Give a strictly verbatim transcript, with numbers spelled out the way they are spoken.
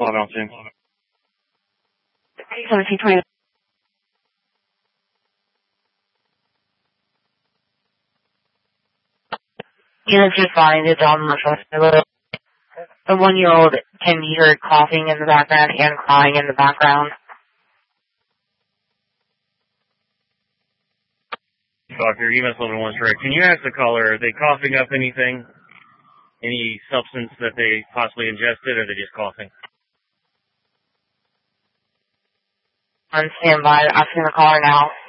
Hold on, Tim. seventeen twenty. Units responding to John Marshall. The one-year-old can be heard coughing in the background and crying in the background. Doctor, your email eleven one's correct. Can you ask the caller, are they coughing up anything? Any substance that they possibly ingested, or are they just coughing? On standby, asking the caller now.